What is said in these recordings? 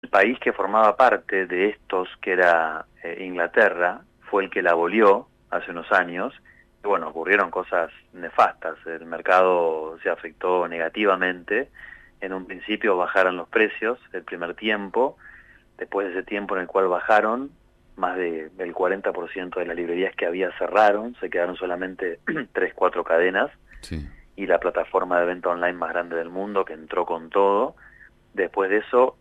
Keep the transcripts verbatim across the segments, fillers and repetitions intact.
El país que formaba parte de estos, que era eh, Inglaterra, fue el que la abolió hace unos años. Y bueno, ocurrieron cosas nefastas. El mercado se afectó negativamente. En un principio bajaron los precios el primer tiempo. Después de ese tiempo en el cual bajaron, más de, del cuarenta por ciento de las librerías que había cerraron. Se quedaron solamente tres, cuatro cadenas. Sí. Y la plataforma de venta online más grande del mundo, que entró con todo. Después de eso,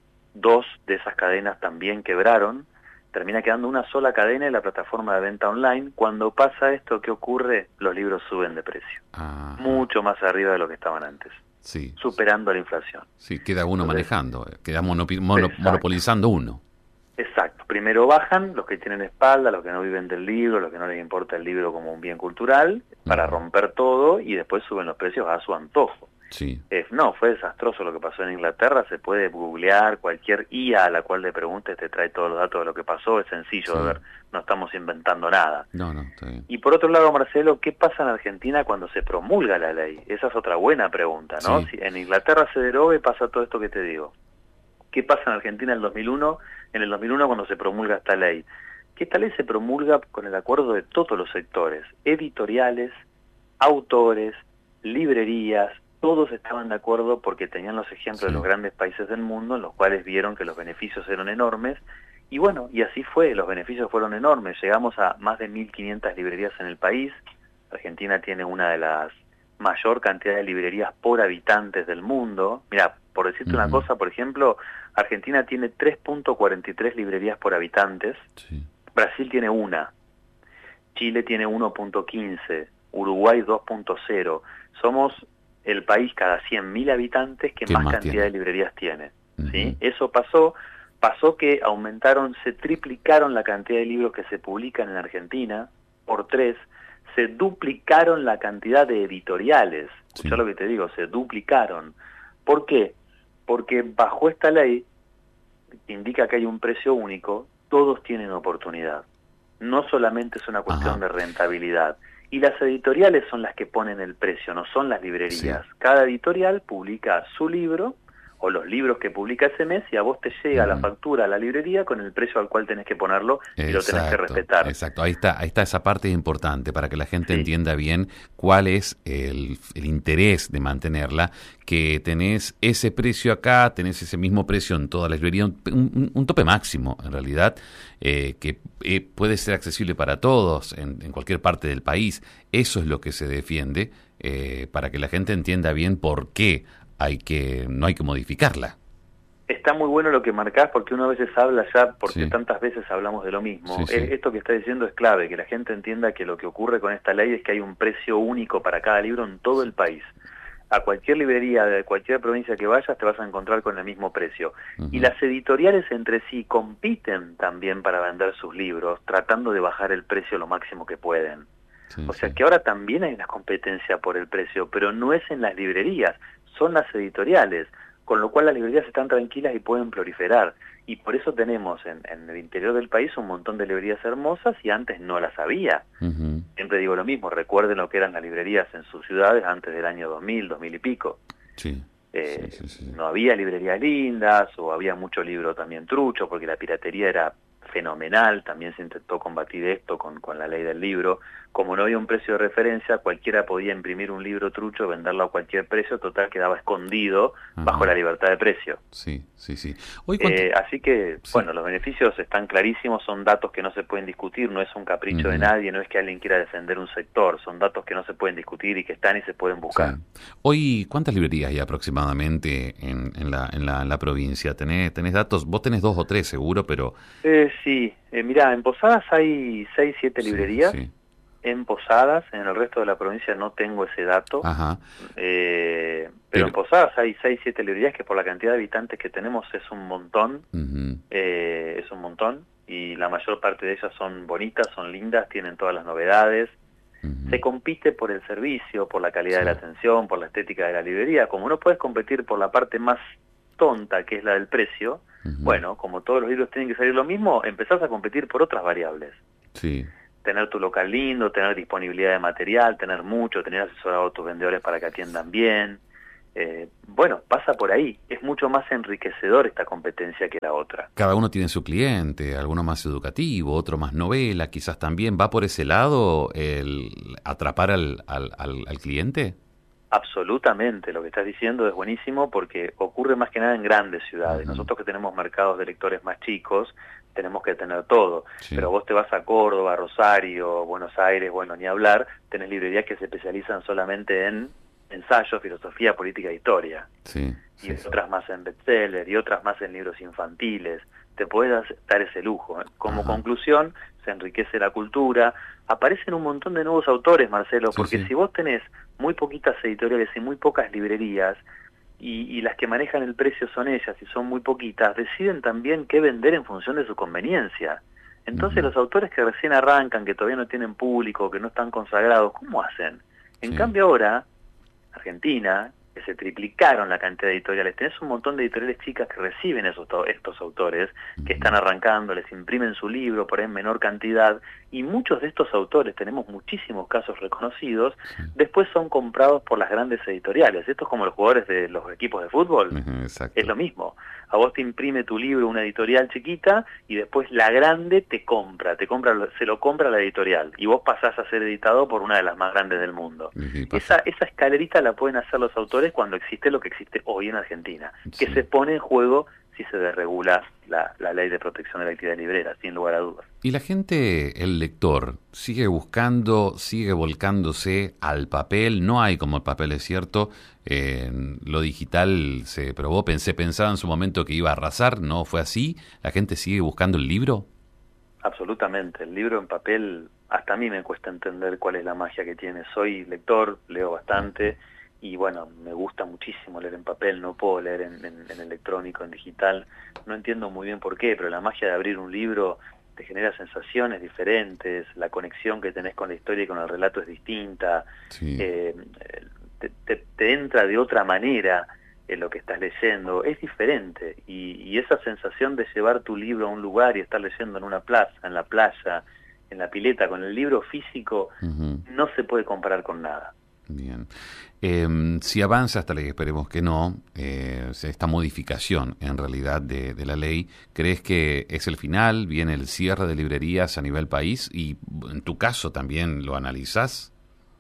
dos de esas cadenas también quebraron. Termina quedando una sola cadena en la plataforma de venta online. Cuando pasa esto, ¿qué ocurre? Los libros suben de precio. Ajá. Mucho más arriba de lo que estaban antes. Sí. Superando la inflación. Sí, queda uno Entonces, manejando, queda monopi- mono- exacto. monopolizando uno. Exacto. Primero bajan los que tienen espalda, los que no viven del libro, los que no les importa el libro como un bien cultural, para Uh-huh. romper todo, y después suben los precios a su antojo. Sí. Eh, no, fue desastroso lo que pasó en Inglaterra. Se puede googlear, cualquier I A a la cual le preguntes te trae todos los datos de lo que pasó. Es sencillo Sí. de ver, no estamos inventando nada. No, no, está bien. Y por otro lado, Marcelo, ¿qué pasa en Argentina cuando se promulga la ley? Esa es otra buena pregunta, ¿no? Sí. Si en Inglaterra se deroga y pasa todo esto que te digo. ¿Qué pasa en Argentina en el dos mil uno? En el dos mil uno cuando se promulga esta ley. Que esta ley se promulga con el acuerdo de todos los sectores, editoriales, autores, librerías. Todos estaban de acuerdo porque tenían los ejemplos Sí. de los grandes países del mundo en los cuales vieron que los beneficios eran enormes. Y bueno, y así fue, los beneficios fueron enormes. Llegamos a más de mil quinientas librerías en el país. Argentina tiene una de las mayor cantidad de librerías por habitantes del mundo. Mira, por decirte Uh-huh. una cosa, por ejemplo, Argentina tiene tres punto cuarenta y tres librerías por habitantes. Sí. Brasil tiene una. Chile tiene uno punto quince. Uruguay dos punto cero. Somos el país cada cien mil habitantes que ¿Qué más más cantidad tiene? de librerías tiene. ¿Sí? Uh-huh. Eso pasó, pasó que aumentaron, se triplicaron la cantidad de libros que se publican en Argentina por tres, se duplicaron la cantidad de editoriales. Sí. Escuchá lo que te digo, se duplicaron. ¿Por qué? Porque bajo esta ley, que indica que hay un precio único, todos tienen oportunidad. No solamente es una cuestión Ajá. de rentabilidad. Y las editoriales son las que ponen el precio, no son las librerías. Sí. Cada editorial publica su libro o los libros que publica ese mes y a vos te llega uh-huh. la factura a la librería con el precio al cual tenés que ponerlo y exacto, lo tenés que respetar. Exacto, ahí está, ahí está esa parte importante para que la gente sí. entienda bien cuál es el, el interés de mantenerla, que tenés ese precio acá, tenés ese mismo precio en toda la librería, un, un, un tope máximo en realidad, eh, que eh, puede ser accesible para todos en, en cualquier parte del país. Eso es lo que se defiende, eh, para que la gente entienda bien por qué hay que no hay que modificarla. Está muy bueno lo que marcás, porque uno a veces habla ya, porque sí. tantas veces hablamos de lo mismo. Sí, sí. Esto que está diciendo es clave, que la gente entienda que lo que ocurre con esta ley es que hay un precio único para cada libro en todo el país. A cualquier librería de cualquier provincia que vayas te vas a encontrar con el mismo precio. Uh-huh. Y las editoriales entre sí compiten también para vender sus libros, tratando de bajar el precio lo máximo que pueden. Sí, o sea sí. que ahora también hay una competencia por el precio, pero no es en las librerías, son las editoriales, con lo cual las librerías están tranquilas y pueden proliferar. Y por eso tenemos en, en el interior del país un montón de librerías hermosas y antes no las había. Uh-huh. Siempre digo lo mismo, recuerden lo que eran las librerías en sus ciudades antes del año dos mil, dos mil y pico. Sí. Eh, sí, sí, sí. No había librerías lindas o había mucho libro también trucho porque la piratería era fenomenal, también se intentó combatir esto con, con la ley del libro. Como no había un precio de referencia, cualquiera podía imprimir un libro trucho, venderlo a cualquier precio, total quedaba escondido Ajá. bajo la libertad de precio. Sí, sí, sí. Hoy, eh, así que, sí. bueno, los beneficios están clarísimos, son datos que no se pueden discutir, no es un capricho uh-huh. de nadie, no es que alguien quiera defender un sector, son datos que no se pueden discutir y que están y se pueden buscar. Sí. Hoy, ¿cuántas librerías hay aproximadamente en, en, la, en, la, en la provincia? ¿Tenés, tenés datos? Vos tenés dos o tres seguro, pero... Eh, sí, eh, mirá, en Posadas hay seis, siete librerías. Sí, sí. En Posadas, en el resto de la provincia no tengo ese dato, Ajá. Eh, pero, pero en Posadas hay seis, siete librerías que por la cantidad de habitantes que tenemos es un montón, uh-huh. eh, es un montón, y la mayor parte de ellas son bonitas, son lindas, tienen todas las novedades. Uh-huh. Se compite por el servicio, por la calidad sí. de la atención, por la estética de la librería. Como no puedes competir por la parte más tonta, que es la del precio, uh-huh. bueno, como todos los libros tienen que salir lo mismo, empezás a competir por otras variables. Sí. Tener tu local lindo, tener disponibilidad de material, tener mucho, tener asesorado a tus vendedores para que atiendan bien. Eh, bueno, pasa por ahí. Es mucho más enriquecedor esta competencia que la otra. Cada uno tiene su cliente, alguno más educativo, otro más novela, quizás también. ¿Va por ese lado el atrapar al, al, al, al cliente? Absolutamente, lo que estás diciendo es buenísimo porque ocurre más que nada en grandes ciudades. Uh-huh. Nosotros que tenemos mercados de lectores más chicos, tenemos que tener todo. Sí. Pero vos te vas a Córdoba, Rosario, Buenos Aires, bueno, ni hablar, tenés librerías que se especializan solamente en ensayo, filosofía, política e historia. Sí, y sí, otras sí. más en bestseller, y otras más en libros infantiles. Te podés dar ese lujo. Como Ajá. conclusión, se enriquece la cultura, aparecen un montón de nuevos autores, Marcelo, sí, porque sí. si vos tenés muy poquitas editoriales y muy pocas librerías, y, y las que manejan el precio son ellas, y son muy poquitas, deciden también qué vender en función de su conveniencia. Entonces uh-huh. los autores que recién arrancan, que todavía no tienen público, que no están consagrados, ¿cómo hacen? En sí. cambio ahora, Argentina, que se triplicaron la cantidad de editoriales, tenés un montón de editoriales chicas que reciben esos, estos autores, que están arrancando, les imprimen su libro por ahí en menor cantidad, y muchos de estos autores, tenemos muchísimos casos reconocidos, después son comprados por las grandes editoriales. Esto es como los jugadores de los equipos de fútbol, Exacto. es lo mismo. A vos te imprime tu libro una editorial chiquita y después la grande te compra, te compra, se lo compra la editorial y vos pasás a ser editado por una de las más grandes del mundo. Esa, esa escalerita la pueden hacer los autores cuando existe lo que existe hoy en Argentina, sí. que se pone en juego si se desregula la, la ley de protección de la actividad librera, sin lugar a dudas. Y la gente, el lector, sigue buscando, sigue volcándose al papel. No hay como el papel, es cierto. Eh, lo digital se probó, pensé, pensaba en su momento que iba a arrasar, no fue así. ¿La gente sigue buscando el libro? Absolutamente. El libro en papel, hasta a mí me cuesta entender cuál es la magia que tiene. Soy lector, leo bastante. Y bueno, me gusta muchísimo leer en papel, no puedo leer en, en, en electrónico, en digital. No entiendo muy bien por qué, pero la magia de abrir un libro te genera sensaciones diferentes, la conexión que tenés con la historia y con el relato es distinta, sí. eh, te, te, te entra de otra manera en lo que estás leyendo, es diferente. Y, y esa sensación de llevar tu libro a un lugar y estar leyendo en una plaza, en la playa, en la pileta, con el libro físico, uh-huh. no se puede comparar con nada. Bien. Eh, si avanza, hasta que esperemos que no, eh, esta modificación en realidad de, de la ley, ¿crees que es el final? ¿Viene el cierre de librerías a nivel país? Y en tu caso también lo analizás.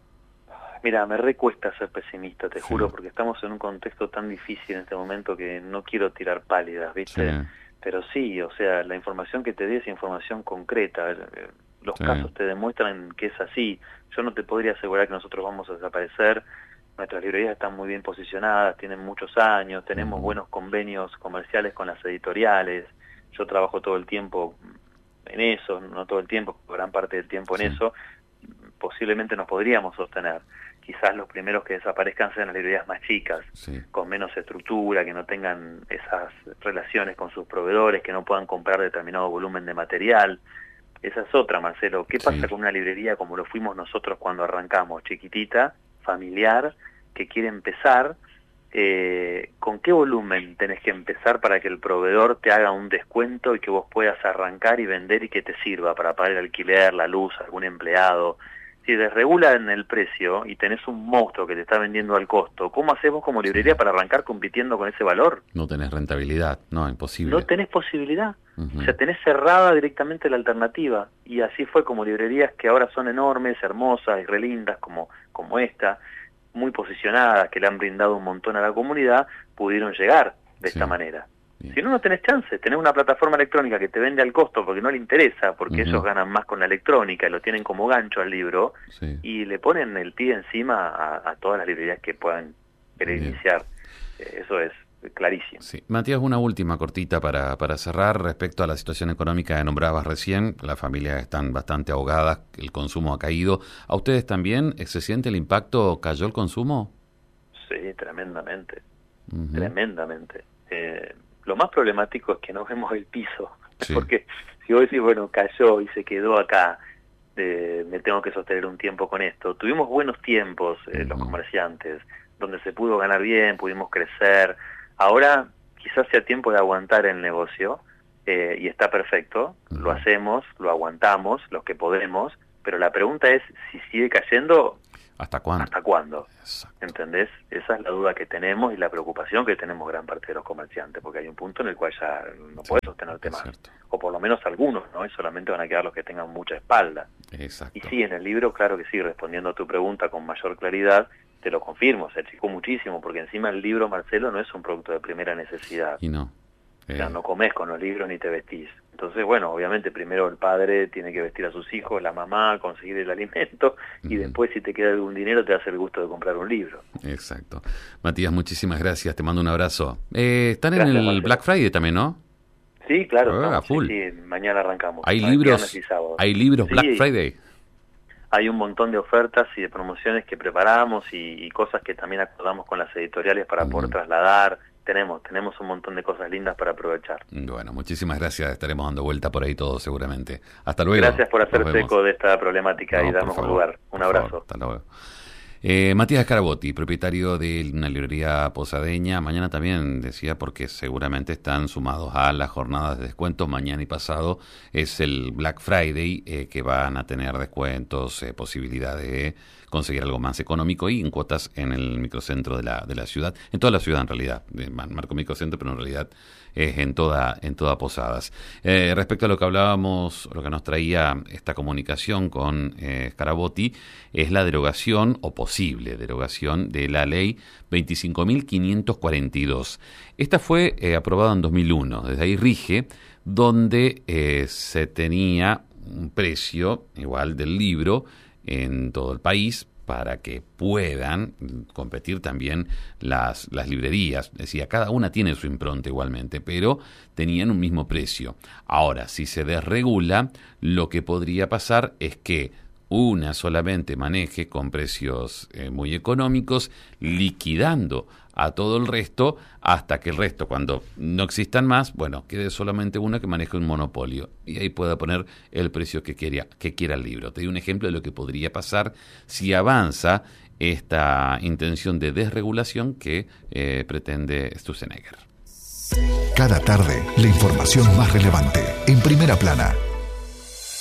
Mira, me recuesta ser pesimista, te sí. juro, porque estamos en un contexto tan difícil en este momento que no quiero tirar pálidas, ¿viste? Sí. Pero sí, o sea, la información que te di es información concreta. Los sí. casos te demuestran que es así. Yo no te podría asegurar que nosotros vamos a desaparecer. Nuestras librerías están muy bien posicionadas, tienen muchos años, tenemos uh-huh. buenos convenios comerciales con las editoriales. Yo trabajo todo el tiempo en eso, no todo el tiempo, gran parte del tiempo en sí. eso. Posiblemente nos podríamos sostener. Quizás los primeros que desaparezcan sean las librerías más chicas, sí. con menos estructura, que no tengan esas relaciones con sus proveedores, que no puedan comprar determinado volumen de material. Esa es otra, Marcelo. ¿Qué pasa sí. con una librería como lo fuimos nosotros cuando arrancamos? Chiquitita, familiar, que quiere empezar. Eh, ¿Con qué volumen tenés que empezar para que el proveedor te haga un descuento y que vos puedas arrancar y vender y que te sirva para pagar el alquiler, la luz, algún empleado? Si desregulan el precio y tenés un monstruo que te está vendiendo al costo, ¿cómo hacemos como librería sí. para arrancar compitiendo con ese valor? No tenés rentabilidad, no, imposible. No tenés posibilidad, uh-huh. o sea, tenés cerrada directamente la alternativa, y así fue como librerías que ahora son enormes, hermosas y relindas como, como esta, muy posicionadas, que le han brindado un montón a la comunidad, pudieron llegar de sí. esta manera. Bien. Si no, no tenés chance. Tenés una plataforma electrónica que te vende al costo porque no le interesa, porque uh-huh. ellos ganan más con la electrónica y lo tienen como gancho al libro, sí. y le ponen el pie encima a, a todas las librerías que puedan querer Bien. iniciar. Eh, eso es clarísimo. Sí. Matías, una última cortita para, para cerrar respecto a la situación económica que nombrabas recién. Las familias están bastante ahogadas, el consumo ha caído. ¿A ustedes también se siente el impacto? ¿Cayó el consumo? Sí, tremendamente. Uh-huh. Tremendamente. Eh, Lo más problemático es que no vemos el piso, sí. porque si vos decís, bueno, cayó y se quedó acá, eh, me tengo que sostener un tiempo con esto. Tuvimos buenos tiempos, eh, uh-huh. los comerciantes, donde se pudo ganar bien, pudimos crecer. Ahora quizás sea tiempo de aguantar el negocio, eh, y está perfecto, uh-huh. lo hacemos, lo aguantamos, los que podemos, pero la pregunta es si sigue cayendo. ¿Hasta cuándo? ¿Hasta cuándo? Exacto. ¿Entendés? Esa es la duda que tenemos y la preocupación que tenemos gran parte de los comerciantes, porque hay un punto en el cual ya no Sí, podés sostenerte más. cierto. O por lo menos algunos, ¿no? Y solamente van a quedar los que tengan mucha espalda. Exacto. Y sí, en el libro, claro que sí, respondiendo a tu pregunta con mayor claridad, te lo confirmo, se achicó muchísimo, porque encima el libro, Marcelo, no es un producto de primera necesidad. Y no. O sea, Eh, no comes con los libros ni te vestís. Entonces, bueno, obviamente primero el padre tiene que vestir a sus hijos, la mamá, conseguir el alimento, y Ujú. después si te queda algún dinero te hace el gusto de comprar un libro. Exacto. Matías, muchísimas gracias, te mando un abrazo. Eh, están Gracias, en el Marcelo. Black Friday también, ¿no? Sí, claro, Ah, estamos, full. sí, sí, mañana arrancamos. ¿Hay Ah, libros, viernes y sábado. hay libros Sí, Black Friday? hay un montón de ofertas y de promociones que preparamos y, y cosas que también acordamos con las editoriales para poder Ujú. trasladar. Tenemos, tenemos un montón de cosas lindas para aprovechar. Bueno, muchísimas gracias, estaremos dando vuelta por ahí todos seguramente. Hasta luego. Gracias por Nos hacerse vemos. eco de esta problemática No, y por darnos un favor, lugar. Un por abrazo. favor, hasta luego. Eh, Matías Carabotti, propietario de una librería posadeña, mañana también decía, porque seguramente están sumados a las jornadas de descuentos, mañana y pasado es el Black Friday, eh, que van a tener descuentos, eh, posibilidad de conseguir algo más económico y en cuotas en el microcentro de la, de la ciudad, en toda la ciudad en realidad, de marco microcentro, pero en realidad es en toda, en toda Posadas. Eh, respecto a lo que hablábamos, lo que nos traía esta comunicación con eh, Carabotti, es la derogación o posible derogación de la ley veinticinco mil quinientos cuarenta y dos. Esta fue eh, aprobada en dos mil uno, desde ahí rige, donde eh, se tenía un precio igual del libro en todo el país para que puedan competir también las, las librerías. Decía, cada una tiene su impronta igualmente, pero tenían un mismo precio. Ahora, si se desregula, lo que podría pasar es que una solamente maneje con precios eh, muy económicos, liquidando a todo el resto, hasta que el resto, cuando no existan más, bueno, quede solamente una que maneje un monopolio, y ahí pueda poner el precio que quiera, que quiera el libro. Te doy un ejemplo de lo que podría pasar si avanza esta intención de desregulación que eh, pretende Sturzenegger. Cada tarde, la información más relevante, en Primera Plana.